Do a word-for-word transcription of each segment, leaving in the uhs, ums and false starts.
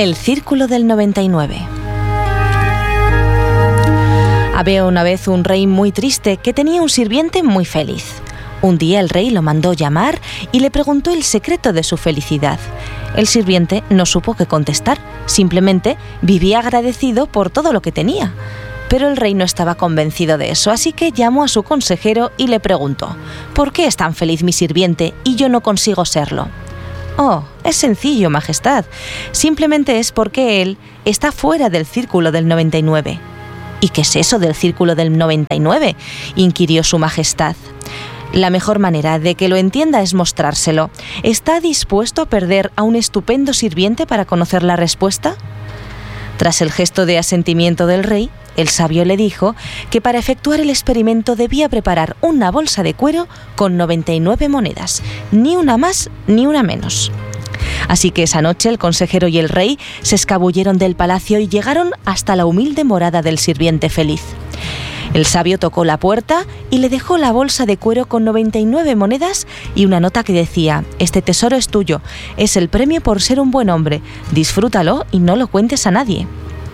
El círculo del noventa y nueve. Había una vez un rey muy triste que tenía un sirviente muy feliz. Un día el rey lo mandó llamar y le preguntó el secreto de su felicidad. El sirviente no supo qué contestar, simplemente vivía agradecido por todo lo que tenía. Pero el rey no estaba convencido de eso, así que llamó a su consejero y le preguntó: ¿por qué es tan feliz mi sirviente y yo no consigo serlo? Oh, es sencillo, Majestad. Simplemente es porque él está fuera del círculo del noventa y nueve. ¿Y qué es eso del círculo del noventa y nueve?, inquirió su Majestad. La mejor manera de que lo entienda es mostrárselo. ¿Está dispuesto a perder a un estupendo sirviente para conocer la respuesta? Tras el gesto de asentimiento del rey, el sabio le dijo que para efectuar el experimento debía preparar una bolsa de cuero con noventa y nueve monedas, ni una más ni una menos. Así que esa noche el consejero y el rey se escabulleron del palacio y llegaron hasta la humilde morada del sirviente feliz. El sabio tocó la puerta y le dejó la bolsa de cuero con noventa y nueve monedas y una nota que decía: «Este tesoro es tuyo, es el premio por ser un buen hombre, disfrútalo y no lo cuentes a nadie».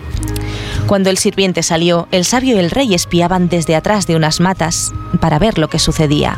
Cuando el sirviente salió, el sabio y el rey espiaban desde atrás de unas matas para ver lo que sucedía.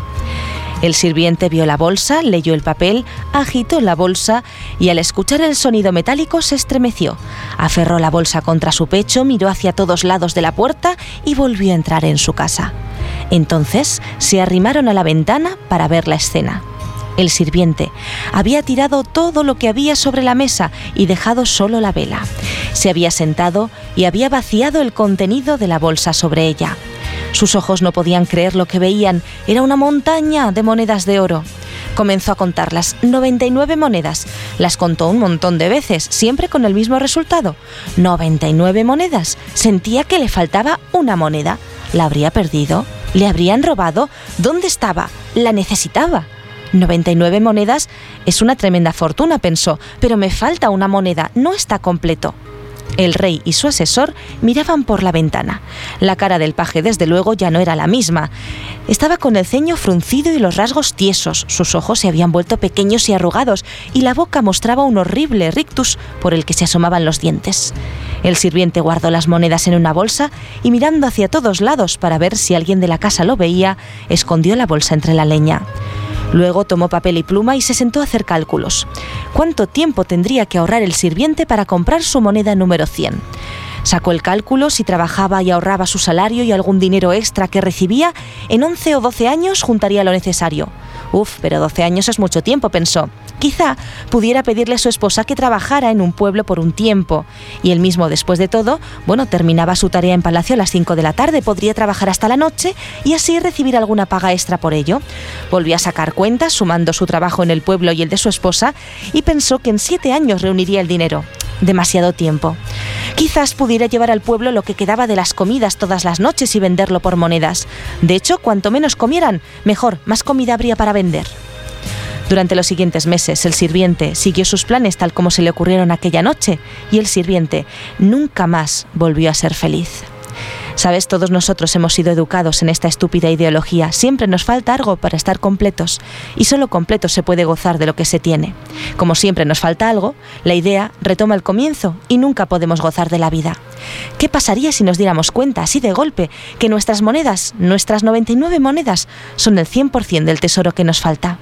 El sirviente vio la bolsa, leyó el papel, agitó la bolsa y al escuchar el sonido metálico se estremeció. Aferró la bolsa contra su pecho, miró hacia todos lados de la puerta y volvió a entrar en su casa. Entonces se arrimaron a la ventana para ver la escena. El sirviente había tirado todo lo que había sobre la mesa y dejado solo la vela. Se había sentado y había vaciado el contenido de la bolsa sobre ella. Sus ojos no podían creer lo que veían. Era una montaña de monedas de oro. Comenzó a contarlas, noventa y nueve monedas. Las contó un montón de veces, siempre con el mismo resultado. noventa y nueve monedas. Sentía que le faltaba una moneda. ¿La habría perdido? ¿Le habrían robado? ¿Dónde estaba? La necesitaba. noventa y nueve monedas es una tremenda fortuna, pensó, pero me falta una moneda, no está completo. El rey y su asesor miraban por la ventana. La cara del paje, desde luego, ya no era la misma. Estaba con el ceño fruncido y los rasgos tiesos. Sus ojos se habían vuelto pequeños y arrugados y la boca mostraba un horrible rictus por el que se asomaban los dientes. El sirviente guardó las monedas en una bolsa y, mirando hacia todos lados para ver si alguien de la casa lo veía, escondió la bolsa entre la leña. Luego tomó papel y pluma y se sentó a hacer cálculos. ¿Cuánto tiempo tendría que ahorrar el sirviente para comprar su moneda número cien? Sacó el cálculo: si trabajaba y ahorraba su salario y algún dinero extra que recibía, en once o doce años juntaría lo necesario. Uf, pero doce años es mucho tiempo, pensó. Quizá pudiera pedirle a su esposa que trabajara en un pueblo por un tiempo. Y él mismo, después de todo, bueno, terminaba su tarea en palacio a las cinco de la tarde, podría trabajar hasta la noche y así recibir alguna paga extra por ello. Volvió a sacar cuentas, sumando su trabajo en el pueblo y el de su esposa, y pensó que en siete años reuniría el dinero. Demasiado tiempo. Quizás pudiera llevar al pueblo lo que quedaba de las comidas todas las noches y venderlo por monedas. De hecho, cuanto menos comieran, mejor, más comida habría para vender. Durante los siguientes meses, el sirviente siguió sus planes tal como se le ocurrieron aquella noche, y el sirviente nunca más volvió a ser feliz. Sabes, todos nosotros hemos sido educados en esta estúpida ideología. Siempre nos falta algo para estar completos, y solo completo se puede gozar de lo que se tiene. Como siempre nos falta algo, la idea retoma el comienzo y nunca podemos gozar de la vida. ¿Qué pasaría si nos diéramos cuenta, así de golpe, que nuestras monedas, nuestras noventa y nueve monedas, son el cien por ciento del tesoro que nos falta?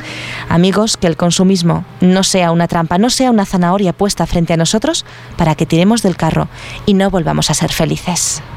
Amigos, que el consumismo no sea una trampa, no sea una zanahoria puesta frente a nosotros para que tiremos del carro y no volvamos a ser felices.